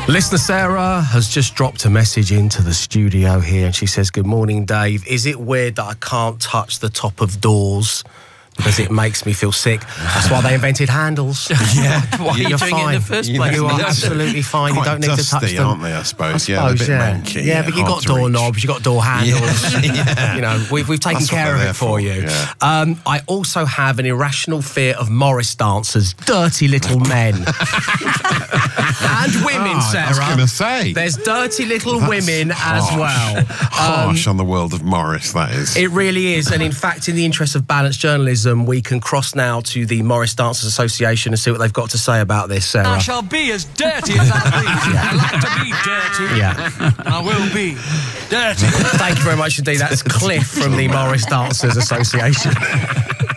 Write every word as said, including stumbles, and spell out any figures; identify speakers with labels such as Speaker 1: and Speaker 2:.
Speaker 1: Listener Sarah has just dropped a message into the studio here, and she says, "Good morning, Dave. Is it weird that I can't touch the top of doors because it makes me feel sick? That's why they invented handles."
Speaker 2: Yeah.
Speaker 3: Why are you
Speaker 1: You're
Speaker 3: doing
Speaker 1: fine.
Speaker 3: it in the first place?
Speaker 1: You are absolutely fine.
Speaker 2: Quite
Speaker 1: You don't need
Speaker 2: dusty,
Speaker 1: to touch them.
Speaker 2: aren't they, I suppose?
Speaker 1: I
Speaker 2: yeah, they're a
Speaker 1: suppose,
Speaker 2: bit
Speaker 1: yeah.
Speaker 2: manky.
Speaker 1: Yeah,
Speaker 2: Yeah,
Speaker 1: but you've
Speaker 2: hard
Speaker 1: got
Speaker 2: to reach.
Speaker 1: doorknobs, you've got door handles.
Speaker 2: Yeah, yeah.
Speaker 1: You know, we've, we've taken
Speaker 2: That's what
Speaker 1: care of
Speaker 2: they're
Speaker 1: it
Speaker 2: there
Speaker 1: for
Speaker 2: for,
Speaker 1: you.
Speaker 2: yeah.
Speaker 1: Um, I also have an irrational fear of Morris dancers, dirty little men. And women,
Speaker 2: Oh,
Speaker 1: Sarah.
Speaker 2: I was going to say.
Speaker 1: There's dirty little
Speaker 2: That's
Speaker 1: women
Speaker 2: harsh.
Speaker 1: as well.
Speaker 2: Harsh on the world of Morris, that is.
Speaker 1: It really is. And in fact, in the interest of balanced journalism, we can cross now to the Morris Dancers Association and see what they've got to say about this, Sarah.
Speaker 3: I shall be as dirty as I please. I like to be dirty.
Speaker 1: Yeah.
Speaker 3: I will be dirty.
Speaker 1: Thank you very much indeed. That's Cliff from the Morris Dancers Association.